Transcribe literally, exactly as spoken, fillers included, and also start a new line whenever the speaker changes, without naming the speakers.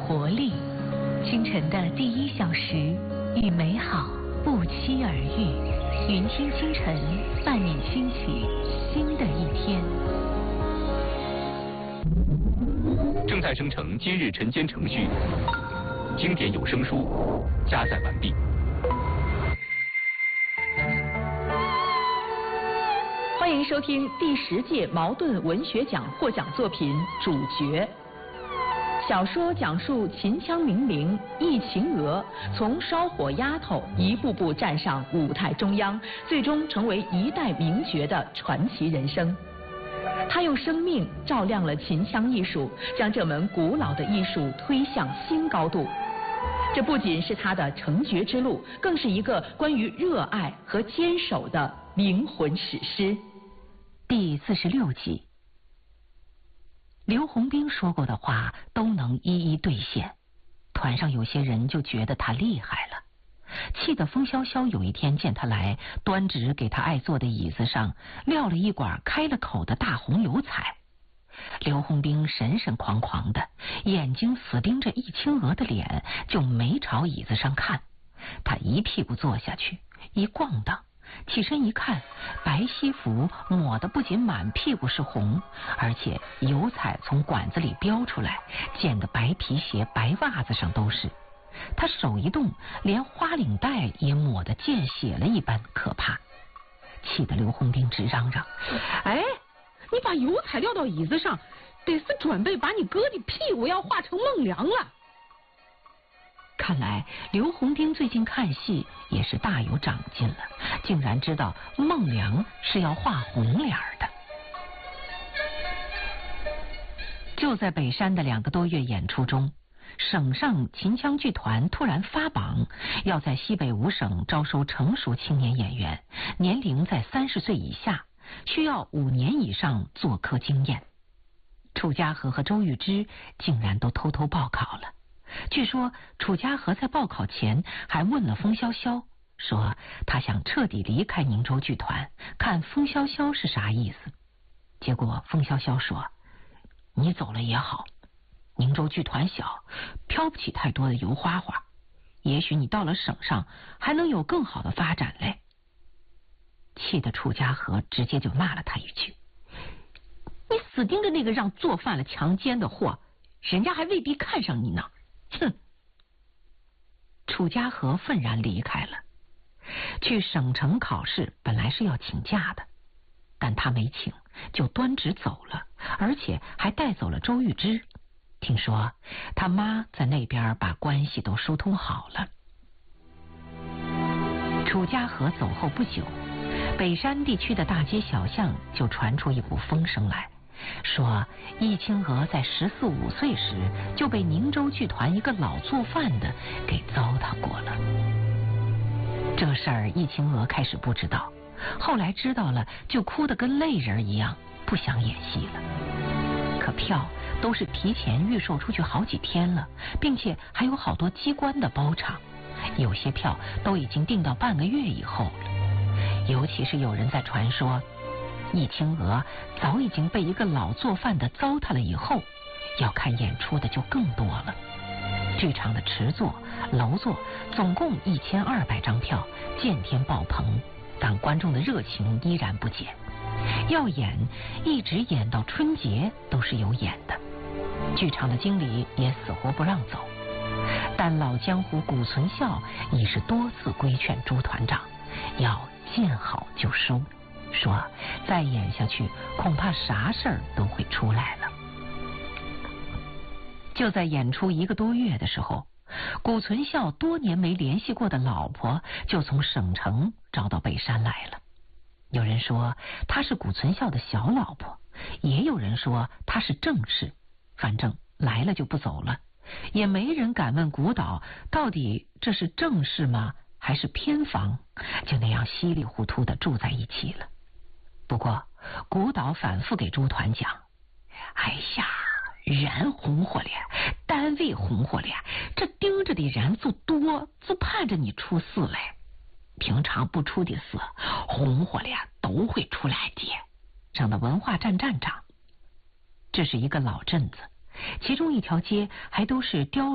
活力。清晨的第一小时，与美好不期而遇。云听清晨，伴你兴起新的一天。
正在生成今日晨间程序，经典有声书加载完毕。
欢迎收听第十届茅盾文学奖获奖作品《主角》。小说讲述秦腔名伶易秦娥从烧火丫头一步步站上舞台中央，最终成为一代名角的传奇人生。她用生命照亮了秦腔艺术，将这门古老的艺术推向新高度。这不仅是她的成角之路，更是一个关于热爱和坚守的灵魂史诗。
第四十六集。刘洪兵说过的话都能一一兑现，团上有些人就觉得他厉害了，气得风萧萧有一天见他来，端直给他爱坐的椅子上撂了一管开了口的大红油彩。刘洪兵神神狂狂的，眼睛死盯着易清娥的脸，就没朝椅子上看。他一屁股坐下去，一咣当起身一看，白西服抹得不仅满屁股是红，而且油彩从管子里飙出来，溅得白皮鞋白袜子上都是。他手一动，连花领带也抹得见血了一般可怕，气得刘洪兵直嚷嚷：
哎，你把油彩撂到椅子上，得是准备把你哥的屁股要画成孟良了。
看来刘洪兵最近看戏也是大有长进了，竟然知道孟良是要画红脸的。就在北山的两个多月演出中，省上秦腔剧团突然发榜，要在西北五省招收成熟青年演员，年龄在三十岁以下，需要五年以上做科经验。楚家和和周玉芝竟然都偷偷报考了。据说楚家和在报考前还问了风萧萧，说他想彻底离开宁州剧团，看风萧萧是啥意思。结果风萧萧说：你走了也好，宁州剧团小，飘不起太多的油花花，也许你到了省上还能有更好的发展嘞。气得楚家和直接就骂了他一句：你死盯着那个让做饭了强奸的货，人家还未必看上你呢。哼！楚家和愤然离开了。去省城考试本来是要请假的，但他没请，就端直走了，而且还带走了周玉芝。听说他妈在那边把关系都疏通好了。楚家和走后不久，北山地区的大街小巷就传出一股风声来，说易清娥在十四五岁时就被宁州剧团一个老做饭的给糟蹋过了。这事儿易清娥开始不知道，后来知道了就哭得跟泪人一样，不想演戏了。可票都是提前预售出去好几天了，并且还有好多机关的包场，有些票都已经订到半个月以后了。尤其是有人在传说易清娥早已经被一个老做饭的糟蹋了以后，要看演出的就更多了。剧场的池座、楼座总共一千二百张票，见天爆棚，但观众的热情依然不减。要演一直演到春节都是有演的，剧场的经理也死活不让走。但老江湖古存孝已是多次规劝朱团长要见好就收，说再演下去恐怕啥事儿都会出来了。就在演出一个多月的时候，古存孝多年没联系过的老婆就从省城找到北山来了。有人说她是古存孝的小老婆，也有人说她是正室，反正来了就不走了，也没人敢问古导到底这是正室吗还是偏房，就那样稀里糊涂的住在一起了。不过古导反复给朱团讲，哎呀，人红火了，单位红火了，这盯着的人就多，就盼着你出事嘞。平常不出的事，红火了都会出来的。省的文化站站长，这是一个老镇子，其中一条街还都是雕